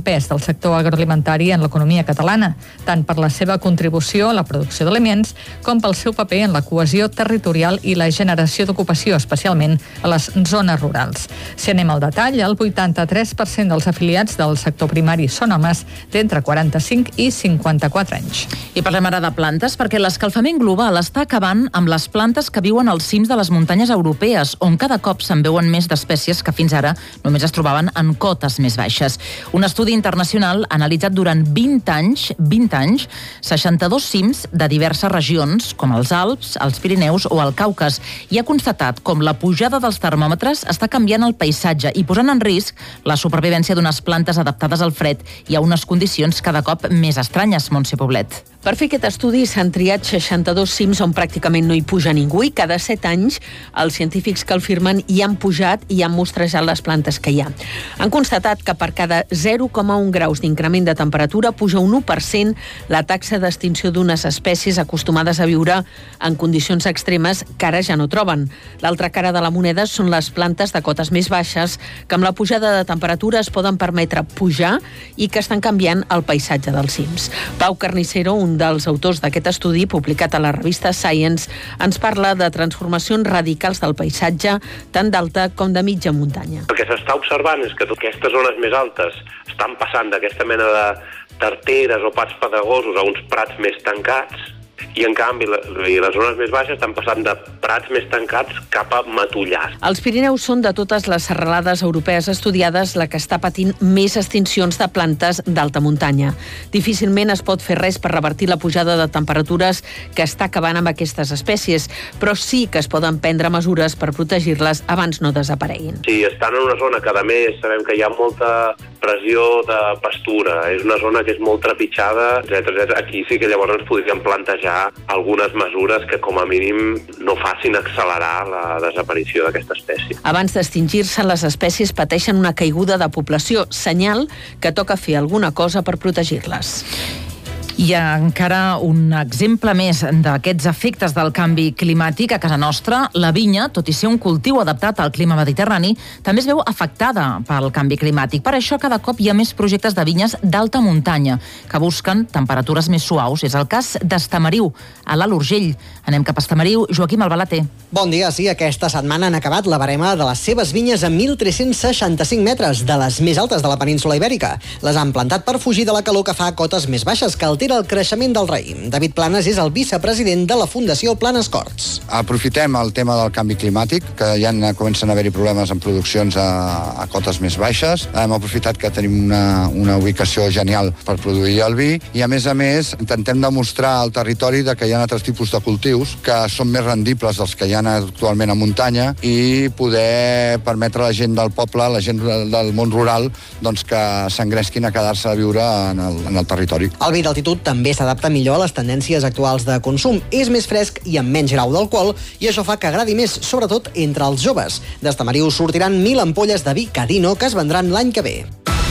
pes del sector agroalimentari en l'economia catalana, tant per la seva contribució a la producció d'aliments com pel seu paper en la cohesió territorial i la generació d'ocupació, especialment a les zones rurals. Si anem al detall, el 83% dels afiliats del sector primari són homes d'entre 45 i 54 anys. I parlem ara de plantes, perquè l'escalfament global està acabant amb les plantes que viuen als cims de les muntanyes europees, on cada cop se'n veuen més d'espècies que fins ara només es trobaven en cotes més baixes. Un estudi internacional ha analitzat durant 20 anys, 62 cims de diverses regions, com els Alps, els Pirineus o el Caucas, i ha constatat com la pujada dels termòmetres està canviant el paisatge i posant en risc la supervivència d'unes plantes adaptades al fred i a unes condicions cada cop més estranyes, Montse Poblet. Per fer aquest estudi s'han triat 62 cims on pràcticament no hi puja ningú i cada 7 anys els científics que el firmen hi han pujat i han mostrejat les plantes que hi ha. Han constatat que per cada 0,1 graus d'increment de temperatura puja un 1% la taxa d'extinció d'unes espècies acostumades a viure en condicions extremes que ara ja no troben. L'altra cara de la moneda són les plantes de cotes més baixes que amb la pujada de temperatura es poden permetre pujar i que estan canviant el paisatge dels cims. Pau Carnicero, un dels autors d'aquest estudi, publicat a la revista Science, ens parla de transformacions radicals del paisatge, tant d'alta com de mitja muntanya. El que s'està observant és que aquestes zones més altes estan passant d'aquesta mena de tarteres o parcs pedregosos a uns prats més tancats, i en canvi les zones més baixes estan passant de prats més tancats cap a matollars. Els Pirineus són de totes les serralades europees estudiades la que està patint més extincions de plantes d'alta muntanya. Difícilment es pot fer res per revertir la pujada de temperatures que està acabant amb aquestes espècies, però sí que es poden prendre mesures per protegir-les abans no desapareguin. Sí, estan en una zona que a més sabem que hi ha molta pressió de pastura, és una zona que és molt trepitjada, etc. Aquí sí que llavors ens podríem plantejar algunes mesures que com a mínim no facin accelerar la desaparició d'aquesta espècie. Abans d'extingir-se, les espècies pateixen una caiguda de població, senyal que toca fer alguna cosa per protegir-les. I encara un exemple més d'aquests efectes del canvi climàtic a casa nostra. La vinya, tot i ser un cultiu adaptat al clima mediterrani, també es veu afectada pel canvi climàtic. Per això cada cop hi ha més projectes de vinyes d'alta muntanya que busquen temperatures més suaus. És el cas d'Estamariu, a l'Alt Urgell. Anem cap a Estamariu. Joaquim Albalater. Bon dia, sí. Aquesta setmana han acabat la barema de les seves vinyes a 1.365 metres, de les més altes de la península Ibèrica. Les han plantat per fugir de la calor que fa a cotes més baixes, que altera el creixement del raïm. David Planes és el vicepresident de la Fundació Planes Corts. Aprofitem el tema del canvi climàtic, que ja comencen a haver-hi problemes en produccions a cotes més baixes. Hem aprofitat que tenim una ubicació genial per produir el vi i, a més, intentem demostrar al territori que hi ha altres tipus de cultius que són més rendibles dels que hi ha actualment a muntanya i poder permetre a la gent del poble, la gent del món rural, doncs que s'engresquin a quedar-se a viure en el territori. El vi d'altitud també s'adapta millor a les tendències actuals de consum. És més fresc i amb menys grau d'alcohol i això fa que agradi més, sobretot entre els joves. D'Estamariu sortiran 1.000 ampolles de vi Cadino que es vendran l'any que ve.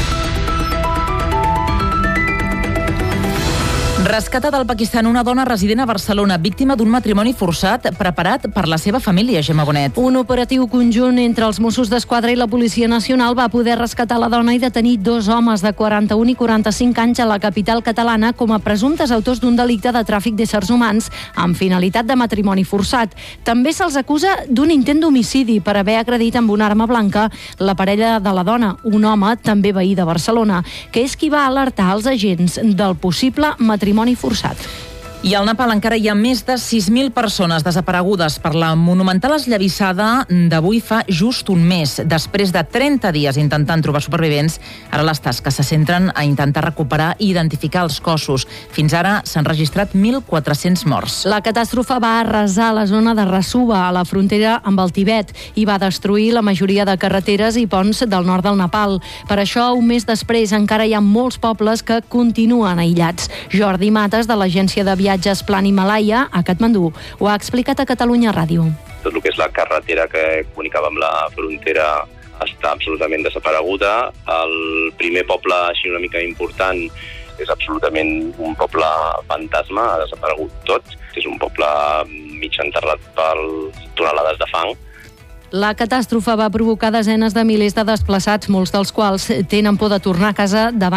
Rescatada al Pakistan una dona resident a Barcelona, víctima d'un matrimoni forçat preparat per la seva família, Gemma Bonet. Un operatiu conjunt entre els Mossos d'Esquadra i la Policia Nacional va poder rescatar la dona i detenir 2 homes de 41 i 45 anys a la capital catalana com a presumptes autors d'un delicte de tràfic d'éssers humans amb finalitat de matrimoni forçat. També se'ls acusa d'un intent d'homicidi per haver agredit amb una arma blanca la parella de la dona, un home també veí de Barcelona, que és qui va alertar els agents del possible matrimoni forçat. I al Nepal encara hi ha més de 6.000 persones desaparegudes per la monumental esllavissada d'avui fa just un mes. Després de 30 dies intentant trobar supervivents, ara les tasques se centren a intentar recuperar i identificar els cossos. Fins ara s'han registrat 1.400 morts. La catàstrofe va arrasar la zona de Rasuva, a la frontera amb el Tibet, i va destruir la majoria de carreteres i ponts del nord del Nepal. Per això, un mes després, encara hi ha molts pobles que continuen aïllats. Jordi Mates, de l'agència de viatges Plan Himalaya, a Katmandú, ho ha explicat a Catalunya Ràdio. Tot el que és la carretera que comunicava amb la frontera està absolutament desapareguda. El primer poble així una mica important és absolutament un poble fantasma, ha desaparegut tot. És un poble mig enterrat per tonelades de fang. La catàstrofe va provocar desenes de milers de desplaçats, molts dels quals tenen por de tornar a casa davant